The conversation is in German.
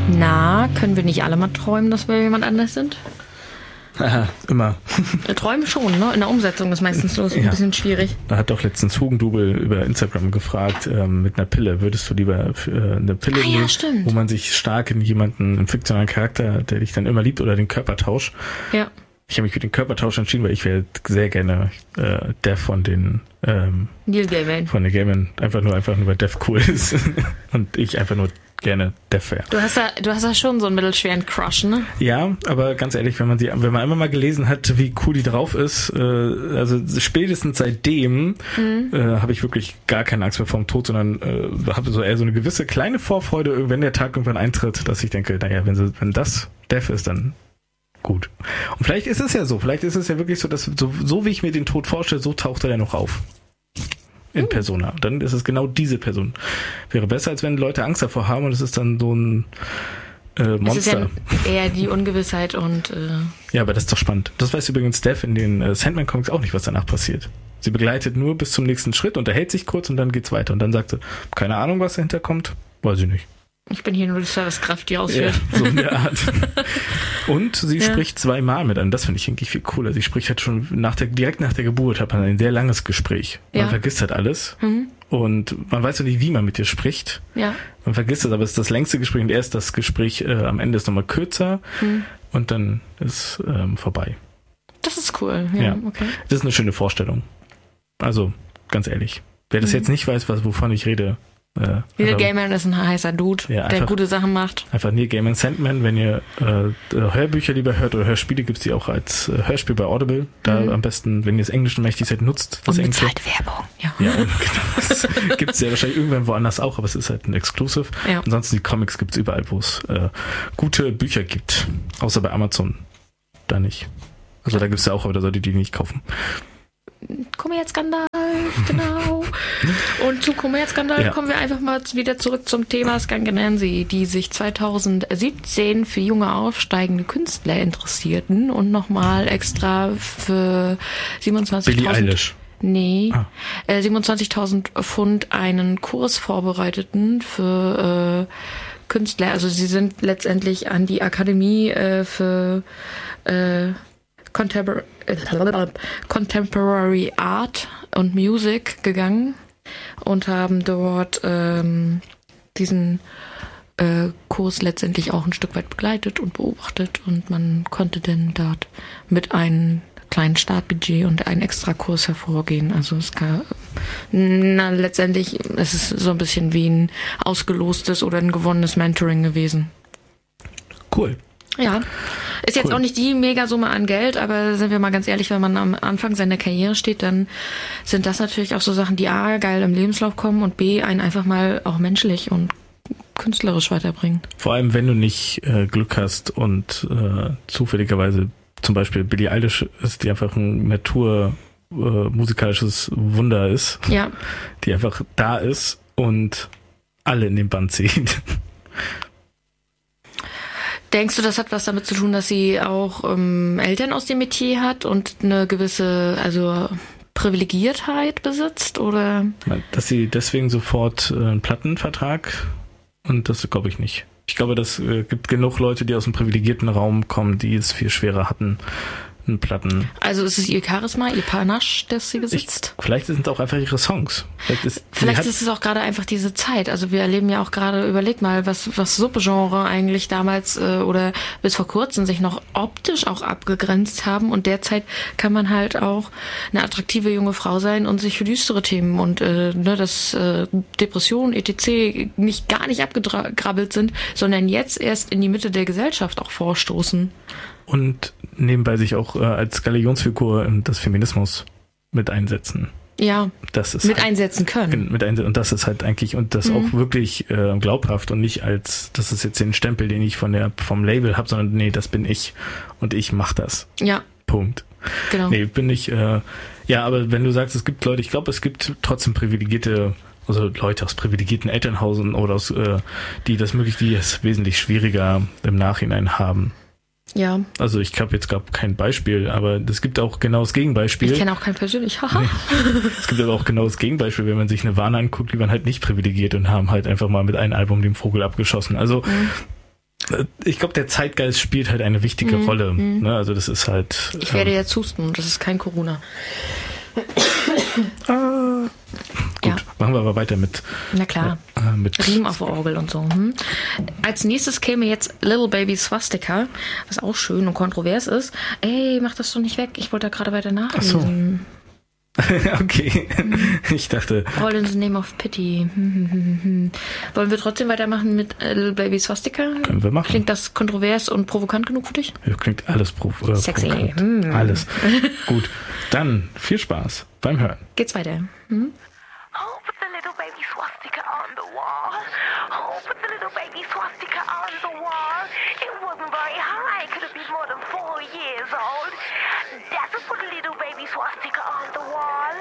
Na, können wir nicht alle mal träumen, dass wir jemand anders sind? Immer. Träumen schon, ne? In der Umsetzung ist meistens so ein bisschen schwierig. Da hat doch letztens Hugendubel über Instagram gefragt, mit einer Pille, würdest du lieber eine Pille nehmen, wo man sich stark in jemanden, einen fiktionalen Charakter, der dich dann immer liebt, oder den Körpertausch? Ja. Ich habe mich für den Körpertausch entschieden, weil ich wäre sehr gerne der von den Neil Gaiman. Von den Gaiman, einfach nur weil Dev cool ist und ich einfach nur gerne Dev wäre. Du hast da schon so einen mittelschweren Crush, ne? Ja, aber ganz ehrlich, wenn man einmal mal gelesen hat, wie cool die drauf ist, also spätestens seitdem habe ich wirklich gar keine Angst mehr vor dem Tod, sondern habe so eher so eine gewisse kleine Vorfreude, wenn der Tag irgendwann eintritt, dass ich denke, naja, wenn das Dev ist, dann gut. Und vielleicht ist es ja so, vielleicht ist es ja wirklich so, dass so wie ich mir den Tod vorstelle, so taucht er ja noch auf. In Persona. Und dann ist es genau diese Person. Wäre besser, als wenn Leute Angst davor haben und es ist dann so ein Monster. Es ist ja eher die Ungewissheit und Ja, aber das ist doch spannend. Das weiß übrigens Dev in den Sandman-Comics auch nicht, was danach passiert. Sie begleitet nur bis zum nächsten Schritt, unterhält sich kurz und dann geht's weiter. Und dann sagt sie, keine Ahnung, was dahinter kommt, weiß ich nicht. Ich bin hier nur die Servicekraft, die ausführt. Ja, so in der Art. Und sie spricht 2-mal mit einem. Das finde ich eigentlich viel cooler. Sie spricht halt schon direkt nach der Geburt, hat man ein sehr langes Gespräch. Man vergisst halt alles. Und man weiß noch nicht, wie man mit ihr spricht. Ja. Man vergisst es, aber es ist das längste Gespräch und erst das Gespräch am Ende ist nochmal kürzer und dann ist vorbei. Das ist cool. Ja, okay. Das ist eine schöne Vorstellung. Also, ganz ehrlich. Wer das jetzt nicht weiß, wovon ich rede, Neil Gaiman ist ein heißer Dude, der gute Sachen macht. Einfach Neil Gaiman Sandman, wenn ihr Hörbücher lieber hört oder Hörspiele, gibt's die auch als Hörspiel bei Audible. Da am besten, wenn ihr das Englische mächtig seid, nutzt das Englische. Werbung. Ja, genau. Das gibt's ja wahrscheinlich irgendwann woanders auch, aber es ist halt ein Exclusive. Ja. Ansonsten die Comics gibt's überall, wo es gute Bücher gibt. Außer bei Amazon. Da nicht. Also da gibt's ja auch, aber da solltet ihr die nicht kaufen. Kommerz Gandalf, genau. Und zu Kommerz Gandalf kommen wir einfach mal wieder zurück zum Thema Scanganansi, die sich 2017 für junge aufsteigende Künstler interessierten und nochmal extra für 27.000... Billie Eilish. Nee, 27.000 Pfund einen Kurs vorbereiteten für Künstler. Also sie sind letztendlich an die Akademie für Contemporary Art und Music gegangen und haben dort diesen Kurs letztendlich auch ein Stück weit begleitet und beobachtet und man konnte dann dort mit einem kleinen Startbudget und einen Extrakurs hervorgehen. Also letztendlich ist es so ein bisschen wie ein ausgelostes oder ein gewonnenes Mentoring gewesen. Cool. Ja, ist jetzt auch nicht die Megasumme an Geld, aber sind wir mal ganz ehrlich, wenn man am Anfang seiner Karriere steht, dann sind das natürlich auch so Sachen, die A, geil im Lebenslauf kommen und B, einen einfach mal auch menschlich und künstlerisch weiterbringen. Vor allem, wenn du nicht Glück hast und zufälligerweise zum Beispiel Billie Eilish ist, die einfach ein musikalisches Wunder ist, die einfach da ist und alle in den Band zieht. Denkst du, das hat was damit zu tun, dass sie auch Eltern aus dem Metier hat und eine gewisse, Privilegiertheit besitzt, oder? Dass sie deswegen sofort einen Plattenvertrag, und das glaube ich nicht. Ich glaube, das gibt genug Leute, die aus einem privilegierten Raum kommen, die es viel schwerer hatten, einen Platten. Also ist es ihr Charisma, ihr Panache, das sie besitzt? Vielleicht sind es auch einfach ihre Songs. Vielleicht ist es auch gerade einfach diese Zeit. Also wir erleben ja auch gerade, überleg mal, was Subgenre eigentlich damals oder bis vor kurzem sich noch optisch auch abgegrenzt haben. Und derzeit kann man halt auch eine attraktive junge Frau sein und sich für düstere Themen und dass Depressionen, etc. gar nicht abgegrabbelt sind, sondern jetzt erst in die Mitte der Gesellschaft auch vorstoßen. Und nebenbei sich auch als Galionsfigur des Feminismus mit einsetzen. Ja, das ist mit halt, einsetzen können. Und das ist halt eigentlich, und das auch wirklich glaubhaft und nicht als, das ist jetzt den Stempel, den ich vom Label habe, sondern nee, das bin ich und ich mach das. Ja. Punkt. Genau. Nee, bin ich, aber wenn du sagst, es gibt Leute, ich glaube, es gibt trotzdem privilegierte, also Leute aus privilegierten Elternhausen oder aus, die es wesentlich schwieriger im Nachhinein haben. Ja. Also ich habe jetzt gerade kein Beispiel, aber es gibt auch genau das Gegenbeispiel. Ich kenne auch kein persönlich. Nee. Es gibt aber auch genau das Gegenbeispiel, wenn man sich Nirvana anguckt, die waren halt nicht privilegiert und haben halt einfach mal mit einem Album den Vogel abgeschossen. Also ich glaube, der Zeitgeist spielt halt eine wichtige Rolle. Ne? Also das ist halt... Ich werde jetzt husten und das ist kein Corona. Gut, machen wir aber weiter mit... Na klar, mit Riemen auf der Orgel und so. Als nächstes käme jetzt Little Baby Swastika, was auch schön und kontrovers ist. Ey, mach das doch nicht weg, ich wollte da gerade weiter nachlesen. Ach so. Okay, ich dachte... All in the name of pity. Wollen wir trotzdem weitermachen mit Little Baby Swastika? Können wir machen. Klingt das kontrovers und provokant genug für dich? Ja, klingt alles Sexy. provokant. Alles. Gut, dann viel Spaß beim Hören. Geht's weiter. Oh, put the little baby swastika on the wall. Oh, put the little baby swastika on the wall. It wasn't very high, could have been more than 4 years old. That's put a little baby swastika on the wall.